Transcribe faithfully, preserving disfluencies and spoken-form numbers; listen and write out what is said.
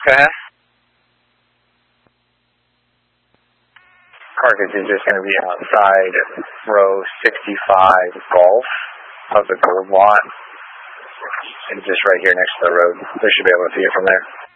Go ahead. Carcass is just going to be outside row sixty-five Golf of the gold lot. It's just right here next to the road. They should be able to see it from there.